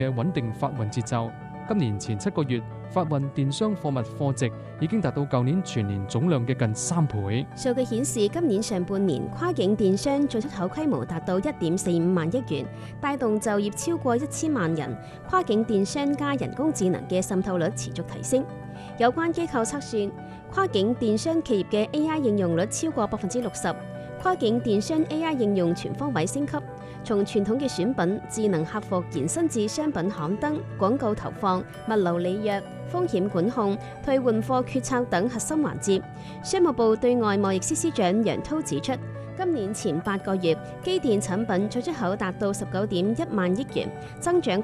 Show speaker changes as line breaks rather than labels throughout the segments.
嘅穩定發運節奏。今年前7個月，發運電商貨物貨值已經達到舊年全年總量嘅近3倍。
數據顯示，今年上半年跨境電商進出口規模達到1.45萬億元，帶動就業超過1000萬人。跨境電商加人工智能嘅滲透率持續提升。有關機構測算，跨境電商企業嘅 AI 應用率超過60%，跨境電商 AI 應用全方位升級。從傳統嘅選品、智能客服延伸至商品刊登、廣告投放、物流履約、風險管控、退換貨決策等核心環節。商務部對外貿易司司長楊濤指出，今年前8個月，機電產品進出口達到19.1萬億元，增長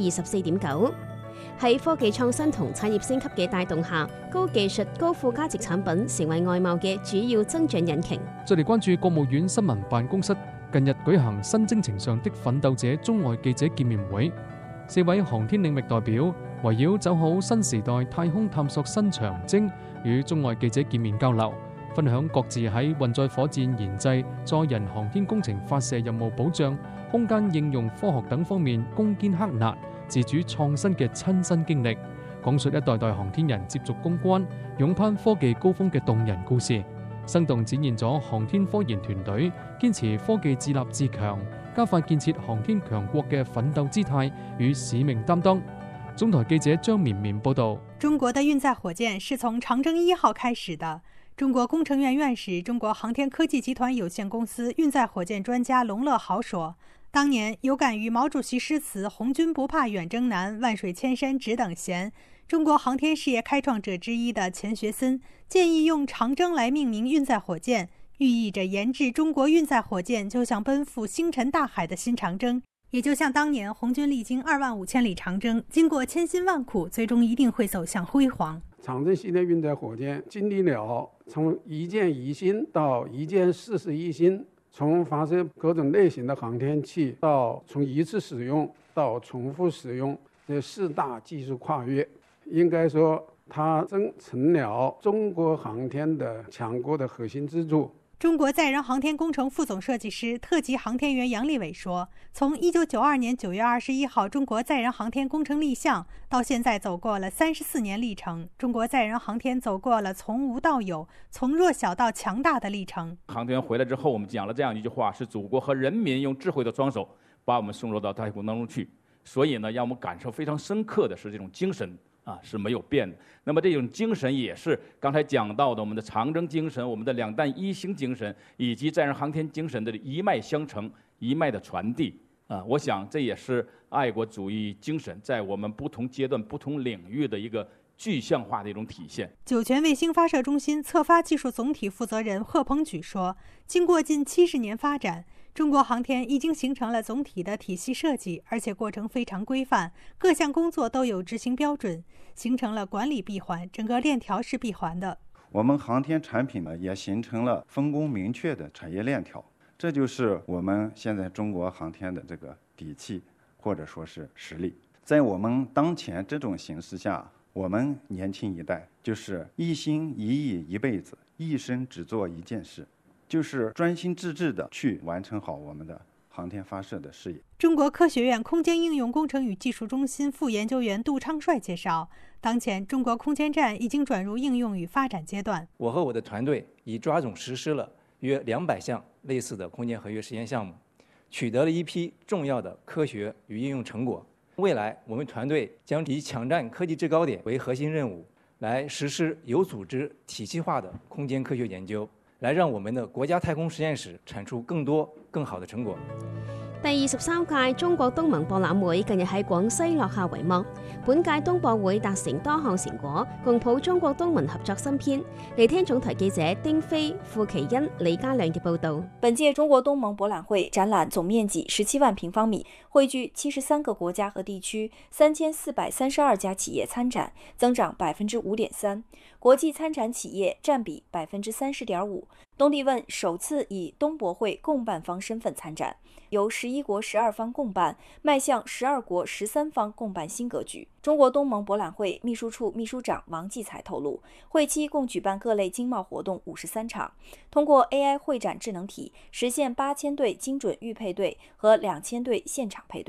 24.9%。喺科技創新同產業升級嘅帶動下，高技術、高附加值產品成為外貿嘅主要增長引擎。
再嚟關注國務院新聞辦公室近日舉行新征程上的奮鬥者中外記者見面會，4位航天領域代表圍繞走好新時代太空探索新長征，與中外記者見面交流，分享各自喺運載火箭研製、載人航天工程發射任務保障、空間應用科學等方面攻堅克難、自主創新嘅親身經歷，講述一代代航天人接續攻關、勇攀科技高峰嘅動人故事，生動展現咗航天科研團隊堅持科技自立自強、加快建設航天強國嘅奮鬥姿態與使命擔當。中台記者張綿綿報道：
中國的運載火箭是從長征1號開始的。中國工程院院士、中國航天科技集團有限公司運載火箭專家龍樂豪說，當年有感於毛主席詩詞"紅軍不怕遠征難，萬水千山只等閒"，中國航天事業開創者之一的錢學森建議用長征來命名運載火箭，寓意着研製中國運載火箭就像奔赴星辰大海的新長征，也就像當年紅軍歷經25000里長征，經過千辛萬苦，最終一定會走向輝煌。
長征系列運載火箭經歷了從一箭一星到一箭41星，從發射各種類型的航天器到從一次使用到重複使用，這4大技術跨越，應該說它真成了中國航天的強國的核心支柱。
中國載人航天工程副總設計師、特級航天員楊利偉說，從1992年9月21號中國載人航天工程立項到現在走過了34年歷程，中國載人航天走過了從無到有、從弱小到強大的歷程。
航天員回來之後，我們講了這樣一句話，是祖國和人民用智慧的雙手把我們送入到太空當中去，所以呢，讓我們感受非常深刻的是這種精神是沒有變的。那麼這種精神也是剛才講到的我們的長征精神、我們的兩彈一星精神以及載人航天精神的一脈相承、一脈的傳遞我想這也是愛國主義精神在我們不同階段、不同領域的一個具象化的一種體現。
酒泉衛星發射中心測發技術總體負責人賀鵬舉說，經過近70年發展，中國航天已經形成了總體的體系設計，而且過程非常規範，各項工作都有執行標準，形成了管理閉環，整個鏈條是閉環的。
我們航天產品呢，也形成了分工明確的產業鏈條，這就是我們現在中國航天的這個底氣，或者說是實力。在我們當前這種形勢下，我們年輕一代就是一心一意一輩子，一生只做一件事，就是專心致志地去完成好我們的航天發射的事業。
中國科學院空間應用工程與技術中心副研究員杜昌帥介紹，當前中國空間站已經轉入應用與發展階段。
我和我的團隊已抓總實施了約200項類似的空間合約實驗項目，取得了一批重要的科學與應用成果。未來我們團隊將以搶佔科技制高點為核心任務，來實施有組織體系化的空間科學研究，來讓我們的國家太空實驗室產出更多更好的成果。
第23屆中國東盟博覽會近日喺廣西落下帷幕。本屆東博會達成多項成果，共譜中國東盟合作新篇。嚟聽總台記者丁飛、傅其欣、李家亮嘅報導。
本屆中國東盟博覽會展覽總面積17萬平方米，匯聚73個國家和地區，3432家企業參展，增長5.3%，國際參展企業佔比30.5%。東帝汶首次以東博會共辦方身份參展，由11國12方共辦，邁向12國13方共辦新格局。中國東盟博覽會秘書處秘書長王繼才透露，會期共舉辦各類經貿活動53場，通過 AI 會展智能體實現8000對精準預配對和2000對現場配對。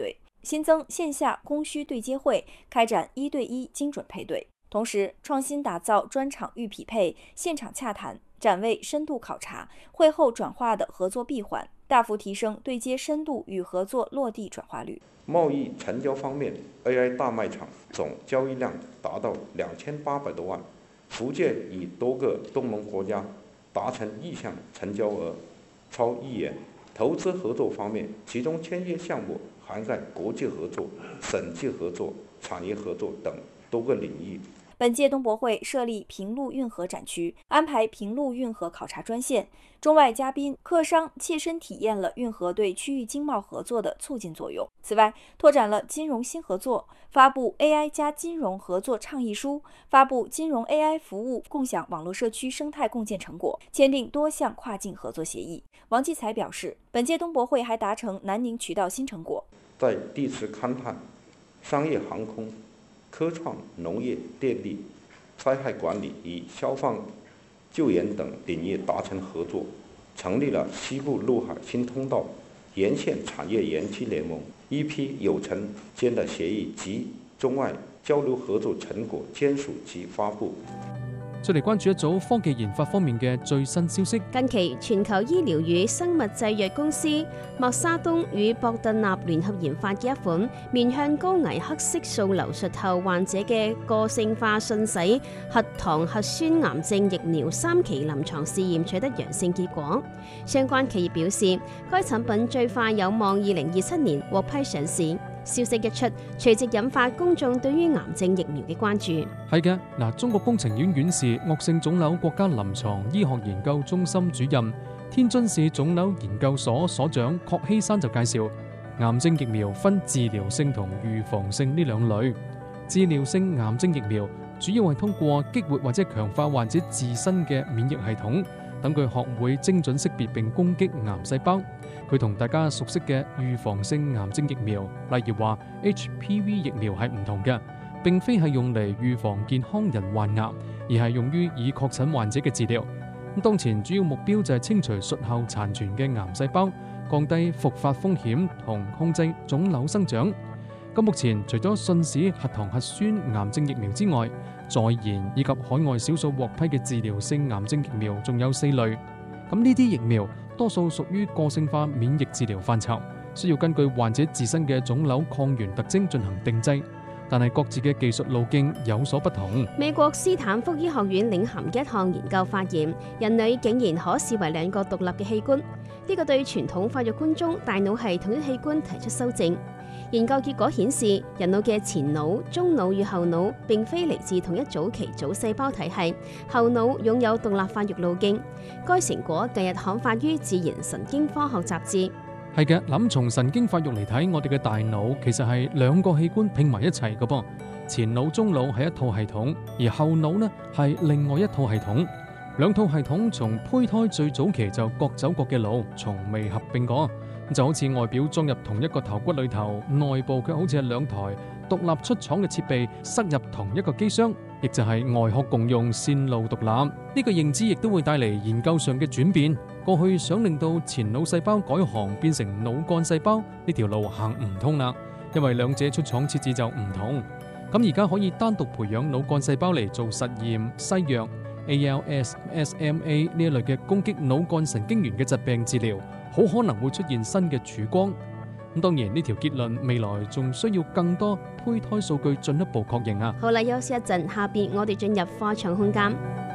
新增线下供需对接会，开展1对1精准配对。同时，创新打造专场预匹配、现场洽谈、展位深度考察、会后转化的合作闭环，大幅提升对接深度与合作落地转化率。
贸易成交方面 ，AI 大卖场总交易量达到2800多万，福建与多个东盟国家达成意向成交额超1亿元。投资合作方面，其中签约项目涵盖国际合作、省际合作、产业合作等多个领域。
本届东博会设立平陆运河展区，安排平陆运河考察专线，中外嘉宾、客商切身体验了运河对区域经贸合作的促进作用。此外，拓展了金融新合作，发布 AI 加金融合作倡议书，发布金融 AI 服务共享网络社区生态共建成果，签订多项跨境合作协议。王继才表示，本届东博会还达成南宁渠道新成果，
在地质勘探、商业航空、科创、农业、电力、灾害管理与消防救援等领域达成合作，成立了西部陆海新通道沿线产业园区联盟，一批有城间的协议及中外交流合作成果簽署及發布。
再嚟關注一組科技研發方面嘅最新消息。
近期，全球醫療與生物製藥公司默沙東與博特納聯合研發嘅一款面向高危黑色素流術後患者嘅個性化信使核糖核酸癌症疫苗3期臨床試驗取得陽性結果。相關企業表示，該產品最快有望2027年獲批上市。消息一出，隨即引發公眾對於癌症疫苗嘅關注。
係嘅，嗱，中國工程院院士、惡性腫瘤國家臨床醫學研究中心主任、天津市腫瘤研究所所長郝希山就介紹，癌症疫苗分治療性同預防性呢兩類。治療性癌症疫苗主要係通過激活或者強化患者自身嘅免疫系統，等佢學會精準識別並攻擊癌細胞。佢同大家熟悉嘅預防性癌症疫苗，例如話 HPV 疫苗係唔同嘅，並非係用嚟預防健康人患癌，而係用於已確診患者嘅治療。咁當前主要目標就係清除術後殘存嘅癌細胞，降低復發風險同控制腫瘤生長。咁目前除咗信使核糖核酸癌症疫苗之外，在研以及海外少數獲批嘅治療性癌症疫苗仲有4類。咁呢啲疫苗多數屬於個性化免疫治療範疇，需要根據患者自身嘅腫瘤抗原特徵進行定製，但係各自嘅技術路徑有所不同。
美國斯坦福醫學院領銜嘅一項研究發現，人類竟然可視為2個獨立嘅器官，呢個對傳統發育觀中大腦係統一器官提出修正。研究結果顯示，人腦嘅前腦、中腦與後腦並非嚟自同一早期組細胞體系，後腦擁有獨立發育路徑。該成果近日刊發於《自然神經科學雜誌》。
係嘅，諗從神經發育嚟睇，我哋嘅大腦其實係2個器官拼埋一齊嘅噃。前腦、中腦係一套系統，而後腦呢係另外一套系統。兩套系統從胚胎最早期就各走各嘅路，從未合併過。就好似外表裝入同一個頭骨裏頭，內部卻好似係2台獨立出廠嘅設備塞入同一個機箱，亦就係外殼共用、線路獨立。呢個認知亦都會帶嚟研究上嘅轉變。過去想令到前腦細胞改行變成腦幹細胞，呢條路行唔通啦，因為兩者出廠設置就唔同。咁而家可以單獨培養腦幹細胞嚟做實驗、西藥、ALS、SMA 呢一類嘅攻擊腦幹神經元嘅疾病治療，好可能會出現新嘅曙光。咁當然呢條結論未來仲需要更多胚胎數據進一步確認啊。
好啦，休息一陣，下邊我哋進入科創空間。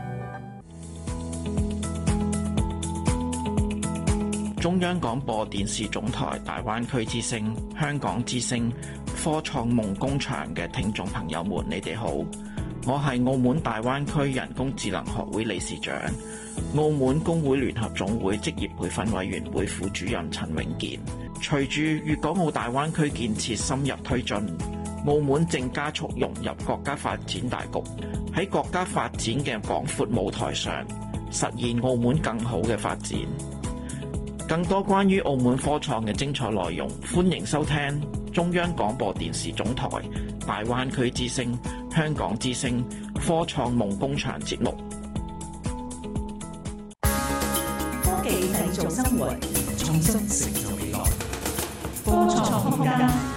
中央廣播電視總台大灣區之聲、香港之聲、科創夢工場嘅聽眾朋友們，你哋好，我係澳門大灣區人工智能學會理事長、澳門工會聯合總會職業培訓委員會副主任陳永健。隨住粵港澳大灣區建設深入推進，澳門正加速融入國家發展大局，喺國家發展嘅廣闊舞台上，實現澳門更好嘅發展。更多關於澳門科創嘅精彩內容，歡迎收聽中央廣播電視總台大灣區之聲、香港之聲科創夢工場節目。
科技製造生活，創新成就未來。科創空間。